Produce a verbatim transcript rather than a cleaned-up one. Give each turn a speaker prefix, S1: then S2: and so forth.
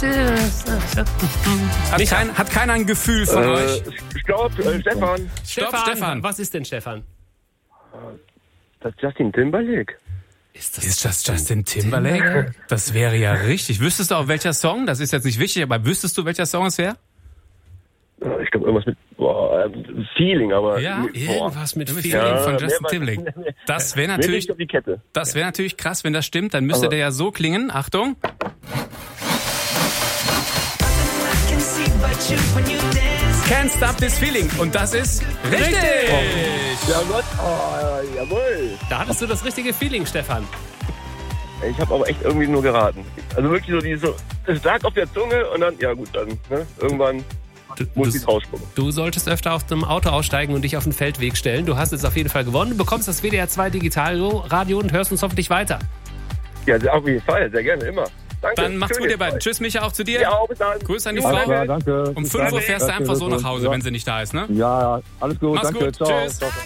S1: Hat, kein, hat keiner ein Gefühl von
S2: Äh,
S1: euch?
S2: Stopp, äh, Stefan.
S1: Stopp, Stefan.
S3: Was ist denn Stefan?
S2: Das ist Justin Timberlake.
S3: Ist das,
S1: Ist das Justin Timberlake? Das wäre ja richtig. Wüsstest du auch welcher Song? Das ist jetzt nicht wichtig, aber wüsstest du, welcher Song es wäre?
S2: Äh, Ich glaube irgendwas mit boah, äh, Feeling, aber...
S1: Ja,
S2: boah.
S3: Irgendwas mit
S1: Feeling
S3: Feeling.
S1: von
S2: Ja,
S1: Justin
S2: mehr-
S1: Timberlake. Das wäre
S2: Mir
S1: natürlich,
S2: liegt auf die Kette.
S1: das wäre natürlich krass, wenn das stimmt. Dann müsste
S2: Aber-
S1: der ja so klingen. Achtung. Can't Stop This Feeling. Und das ist richtig.
S2: Ja Gott, oh, jawohl.
S3: Da hattest du das richtige Feeling, Stefan.
S2: Ich habe aber echt irgendwie nur geraten. Also wirklich so, die so, es lag auf der Zunge und dann, ja gut, dann, ne, irgendwann
S3: Du,
S2: muss ich
S3: du,
S2: rausspucken.
S3: du solltest öfter aus dem Auto aussteigen und dich auf den Feldweg stellen. Du hast es auf jeden Fall gewonnen. Du bekommst das W D R zwei Digitalradio und hörst uns hoffentlich weiter.
S2: Ja, sehr- auf jeden Fall, sehr gerne, immer. Danke.
S1: Dann macht's
S2: Schön,
S1: gut, ihr
S2: ihr
S1: beiden.
S2: zwei.
S1: Tschüss, Micha, auch zu dir.
S2: Ja, bis dann.
S1: Grüß an die
S2: Jo,
S1: Frau.
S2: danke.
S4: Ja, danke.
S1: Um
S4: Bis
S1: fünf
S4: dann.
S1: Uhr fährst du
S4: Danke,
S1: einfach so nach
S4: Telefon.
S1: Hause,
S4: Ja.
S1: wenn sie nicht da ist, ne?
S4: Ja, alles gut,
S1: Mach's
S4: danke.
S1: gut.
S4: Ciao.
S1: Tschüss.
S4: Ciao.